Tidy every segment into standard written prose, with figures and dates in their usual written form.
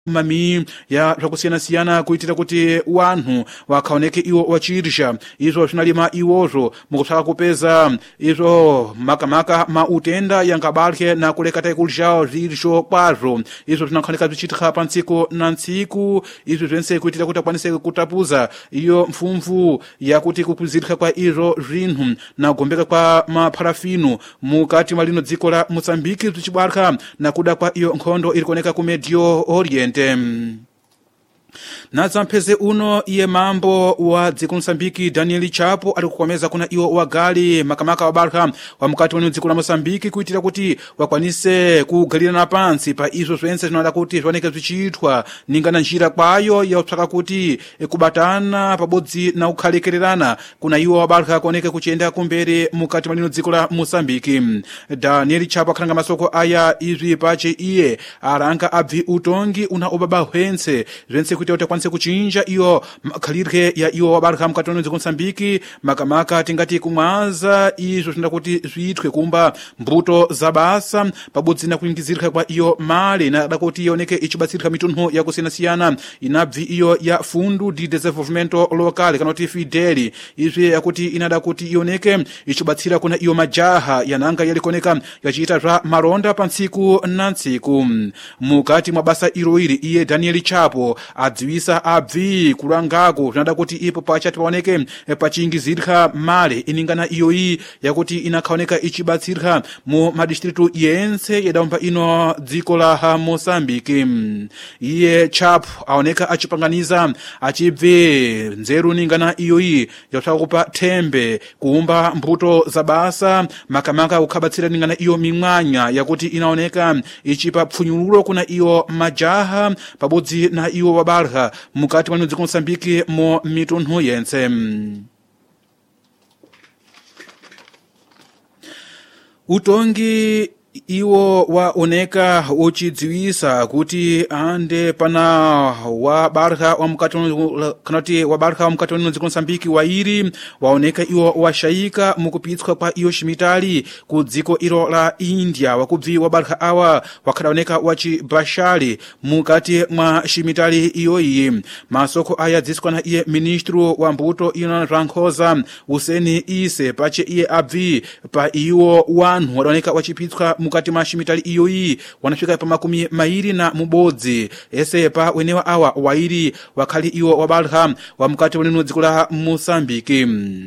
mami ya zvakusiyana-siyana kuitira kuti wanhu wakaoneke iwo wachirisha izvo zvinalima iwozvo mukutsvaka kupeza izvo makamaka mautenda yangabalhe na kulekata ikulizhawo zvirisho kwazvo izvo zvinakhaoneka zvichiitika pa ntsiku na ntsiku izvo zvense kuitira kuti akwanise kutapuza iyo mpfumvu yakuti kukuzirika kwa izvo zvinhu na kugombeka kwa mapharafino mukati mwa lino dziko la Mozambiki zvichibalha na kuda kwa iyo nkhondo iri kuoneka ku Medio Oriente. Na zampheze uno iye mambo wa dziko Mozambiki Daniel Chapo ali kukomeza kuna iwo wagali makamaka wa barha wa mukati wa dziko la Mozambiki kuitira kuti wakwanise kugalirana pansi pa izvo zvense zvinada kuti zviwaneke zvichiitwa ninga na njira kwayo yakutsvaka kuti kubatana pabodzi na kukhalekererana kuna iwo wabarha kuoneke kuchienda kumberi mukati mwa lino dziko la Mozambiki. Daniel Chapo akhalanga masoko aya izvi pache iye aranga abvi utongi una ubaba hwense zvense kuti utakwanise kuchinja iyo makhalirhe ya iyo wabarha mukati wa dziko Mozambiki makamaka tingati kumwaza izvo zvinda kuti zviitwe kumba mbuto za basa pabodzi na kuingizirika kwa iyo mali na kuti ioneke ichibatsirika mitunhu yakusiyana-siyana inabvi iyo ya fundu di desenvolvimento local kana kuti fideli izvi yakuti inada kuti ioneke ichibatsira kuna iyo majaha yananga yalikoneka yachiita zva maronda pa ntsiku na ntsiku mukati mwa basa iroiri iye Daniel Chapo adziwisa abvi kulangako zvinada kuti ipo pachati paoneke pachiingizirika mali iningana iyoyi yakuti inakhaoneka ichibatsirika mu madistritu yense yadampa ino dziko la Mozambiki. Iye Chapo aoneka achipanganiza achibve nzeru ningana iyoyi yakutsvaka kupa thembe kuumba mbuto za basa makamaka kukhabatsira ningana iyo mimwanya yakuti inaoneka ichipa pfunyululo kuna iyo majaha pabodzi na iyo wabarha mukati mwa dziko Mozambiki mo mitunhu yense. Utongi iwo waoneka uchidziwisa kuti ande pana wabarha wa mukati kanati wabarha wa mukati wa dziko Mozambiki wairi waoneka iwo washayika mukupitswa kwa iyo shimitali ku dziko ilo la India wakubvi wabarha awa wakadaoneka wachibashali mukati mwa shimitali iyoyi. Masoko aya dziswa na iye ministro wa mbuto ino Rankhoza Hussein Ise pache iye abvi pa iwo wanhu wadaoneka wachipitswa mukati mwa shimitali iyoyi wanafika pa makumi mairi na mubodzi ese pa wenewa awa wairi wakhali iwo wabarha wa mukati wa dziko la Mozambiki.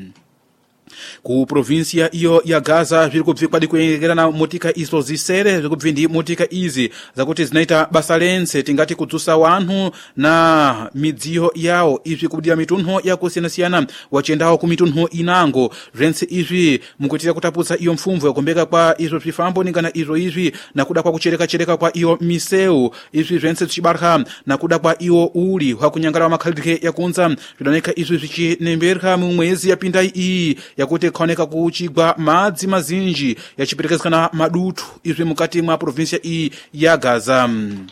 Ku provincia iyo ya Gaza zviri kubvi kwadi kuyengerana motika izo zisere zviri kubvi ndi motika izi zakuti zinaita basa lense tingati kudzusa wanhu na midziyo yawo izvi kubudira mitunho yakusiyana-siyana wachiendawo ku mitunho inango zvense izvi mukutira kutaputsa iyo mpfumvu yakumbeka kwa izo zvifambo ningana izo izvi nakuda kwa kuchereka kwa iyo miseu izvi zvense zvichibarha nakuda kwa iwo uli hwakunyangara wa makhalidwe yakunza zvidaoneka izvi zvichinembereka mumwezi yapinda iyi yakuti kaoneka kuchigwa madzi mazinji yachiperekezekana madutu izvi mukati mwa provincia iyi ya Gaza.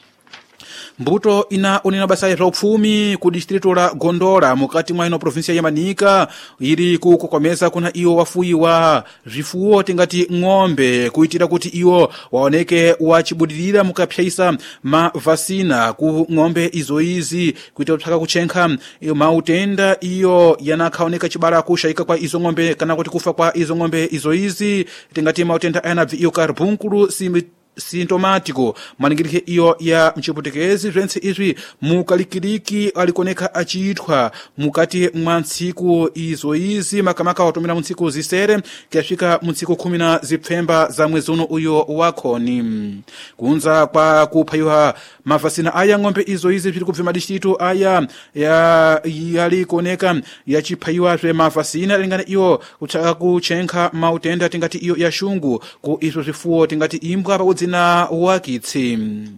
Mbuto inaonena basa ya upfumi ku distrito la Gondola mukati mwa ino provincia ya Manika iri kukomeza kuna iyo wafuyi wa zvifuwo tingati ng'ombe kuitira kuti iyo waoneke wachibudirira mukapyaisa mavasina ku ng'ombe izo izi kuitira kutsvaka kuchenkha mautenda iyo yanakhaoneka chibala kushayika kwa izo ng'ombe kana kuti kufa kwa izo ng'ombe izo izi tingati mautenda ayanabvi iyo karbunkulu sintomatiko maningirike iyo ya mchiputekezi zvense izvi mukalikiriki alikoneka achiitwa mukati mwa ntsiku izo izi makamaka watumira mu ntsiku zisere kuyasvika mu ntsiku 10 na zipfemba za mwezi uno uyo wakoni. Kunza kwa kuphayiwa mavasina aya ng'ombe izo izi zviri kubve madistritu aya yalikoneka yachiphayiwazve mavasina lingana iyo kutsvaka kuchenkha mautenda tingati iyo ya shungu ku izo zvifuwo tingati imbwa pabodzi na wakitsi.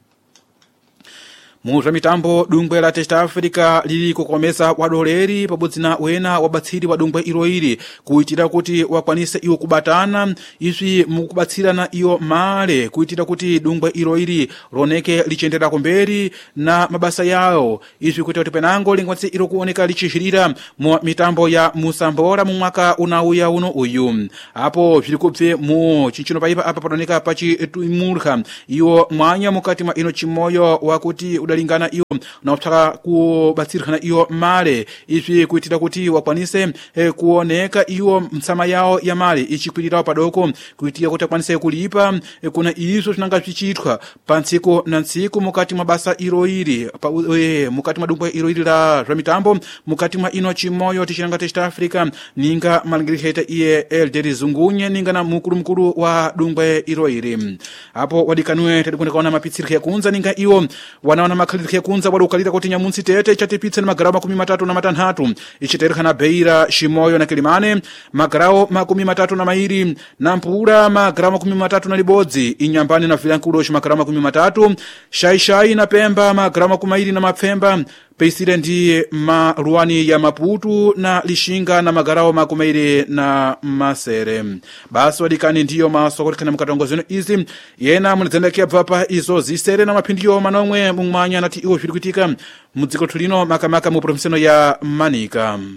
Muzva mitambo dungwe la Test Africa lili kukomeza wadoleri pabodzi na wena wabatsiri wa dungwe iroiri kuitira kuti wakwanise iwo kubatana izvi mukubatsirana iyo male kuitira kuti dungwe iroiri roneke lichendera kumberi na mabasa yawo izvi kuti kuti penango lingwanise iro kuoneka lichihirira mu mitambo ya Musambora mu mwaka unauya uno uyu. Apo zviri kubve mu chinchino paipa apa panooneka pachitumurha iwo mwanya mukati mwa ino chimoyo wakuti kudalingana iyo na kutaka kubatsirikana iyo male izvi kuitira kuti wakwanise kuoneka iyo msama yao ya male ichikwirirawo padoko kuitira kuti akwanise kulipa kuna izvo zvinanga zvichiitwa pantsiku na ntsiku mukati mwa basa iroiri mukati mwa dungwe iroiri la zvamitambo mukati mwa ino chimoyo tichiranga techita Africa ninga malingirikhaita iye Elderi Zungunye ninga na mukulu wa dungwe iroiri apo wadikanwe tadikuonekaona mapitsirikhe kunza ninga iwo wanaona makhalirikhe kunza wali ukalira kuti nyamunsi tete ichatipitsa ni magarawo 36 ichiterikana Beira Shimoyo na Kilimane magarawo 32 na Mpula magarawo 31 inyambani na Vilankulo magarawo 13 Shaishai na Pemba magarawo 20 na Mapfemba peisire ndi maruani ya Maputu na Lishinga na magarawo 20 na Masere basi wadikani ndiyo masokorekana mukatongozeno izi yena munizendekea bvapa izo zisere na mapindiyo manomwe mumanya nati iwo zviri kuitika mudziko tulino makamaka mu provinseno ya Manika.